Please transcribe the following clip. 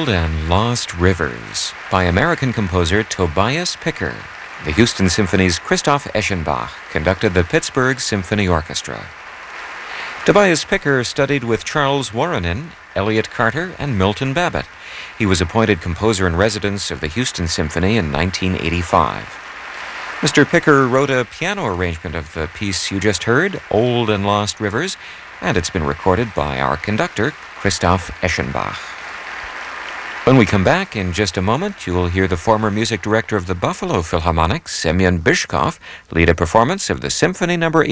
Old and Lost Rivers by American composer Tobias Picker. The Houston Symphony's Christoph Eschenbach conducted the Pittsburgh Symphony Orchestra. Tobias Picker studied with Charles Woronin, Elliott Carter, and Milton Babbitt. He was appointed composer-in-residence of the Houston Symphony in 1985. Mr. Picker wrote a piano arrangement of the piece you just heard, Old and Lost Rivers, and it's been recorded by our conductor, Christoph Eschenbach. When we come back in just a moment, you will hear the former music director of the Buffalo Philharmonic, Semyon Bychkov, lead a performance of the Symphony No.